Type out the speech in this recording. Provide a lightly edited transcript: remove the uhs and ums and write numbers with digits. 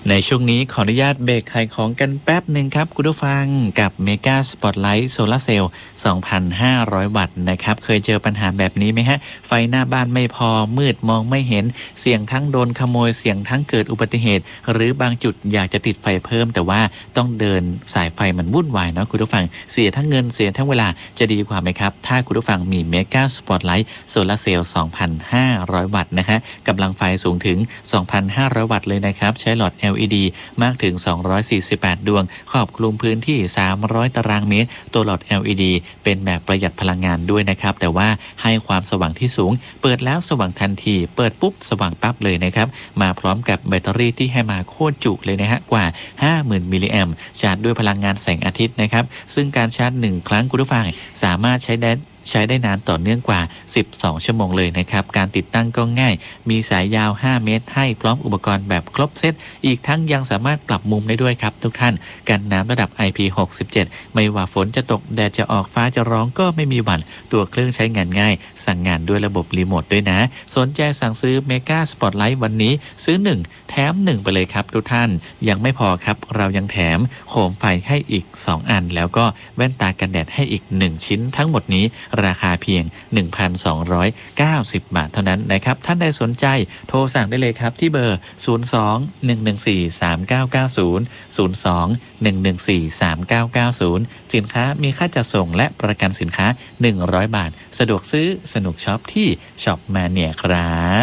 ในช่วงนี้ขออนุญาตเบรกขายของกันแป๊บหนึ่งครับคุณผู้ฟังกับเมกาสปอตไลท์โซลาร์เซลล์ 2,500 วัตต์นะครับเคยเจอปัญหาแบบนี้ไหมฮะไฟหน้าบ้านไม่พอมืดมองไม่เห็นเสี่ยงทั้งโดนขโมยเสี่ยงทั้งเกิดอุบัติเหตุหรือบางจุดอยากจะติดไฟเพิ่มแต่ว่าต้องเดินสายไฟมันวุ่นวายเนาะคุณผู้ฟังเสียทั้งเงินเสียทั้งเวลาจะดีกว่าไหมครับถ้าคุณผู้ฟังมีเมกาสปอตไลท์โซลาร์เซลล์ 2,500 วัตต์นะคะกำลังไฟสูงถึง 2,500 วัตต์เลยนะครับใช้หลอด LED มากถึง 248 ดวงครอบคลุมพื้นที่ 300 ตารางเมตรตัวหลอด LED เป็นแบบประหยัดพลังงานด้วยนะครับแต่ว่าให้ความสว่างที่สูงเปิดแล้วสว่างทันทีเปิดปุ๊บสว่างปั๊บเลยนะครับมาพร้อมกับแบตเตอรี่ที่ให้มาโคตรจุเลยนะฮะกว่า 50,000 มิลลิแอมป์ชาร์จด้วยพลังงานแสงอาทิตย์นะครับซึ่งการชาร์จ1ครั้งคุณผู้ฟังสามารถใช้ได้นานต่อเนื่องกว่า 12 ชั่วโมงเลยนะครับการติดตั้งก็ง่ายมีสายยาว 5 เมตรให้พร้อมอุปกรณ์แบบครบเซตอีกทั้งยังสามารถปรับมุมได้ด้วยครับทุกท่านกันน้ำระดับ IP67 ไม่ว่าฝนจะตกแดดจะออกฟ้าจะร้องก็ไม่มีหวั่นตัวเครื่องใช้งานง่ายสั่งงานด้วยระบบรีโมทด้วยนะสนใจสั่งซื้อเมกาสปอตไลท์วันนี้ซื้อ1แถม1ไปเลยครับทุกท่านยังไม่พอครับเรายังแถมโคมไฟให้อีก2อันแล้วก็แว่นตากันแดดให้อีก1ชิ้นทั้งหมดนี้ราคาเพียง 1,290 บาทเท่านั้นนะครับท่านใดสนใจโทรสั่งได้เลยครับที่เบอร์ 02-114-3990 02-114-3990 สินค้ามีค่าจัดส่งและประกันสินค้า100 บาทสะดวกซื้อสนุกช็อปที่ช็อปมาเนียครับ